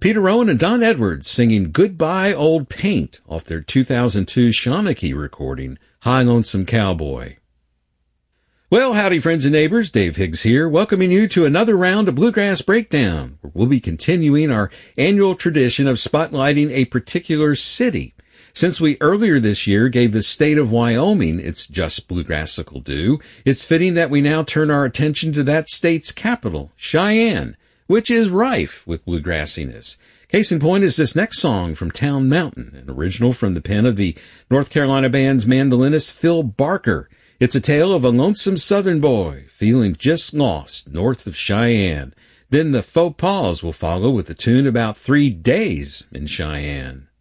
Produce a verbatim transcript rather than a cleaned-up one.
Peter Owen and Don Edwards singing Goodbye Old Paint off their two thousand two Shawnee recording, High Lonesome Cowboy. Well, howdy friends and neighbors, Dave Higgs here, welcoming you to another round of Bluegrass Breakdown, where we'll be continuing our annual tradition of spotlighting a particular city. Since we earlier this year gave the state of Wyoming its just bluegrassical due, it's fitting that we now turn our attention to that state's capital, Cheyenne, which is rife with bluegrassiness. Case in point is this next song from Town Mountain, an original from the pen of the North Carolina band's mandolinist Phil Barker. It's a tale of a lonesome southern boy feeling just lost north of Cheyenne. Then the Faux Pas will follow with a tune about three days in Cheyenne.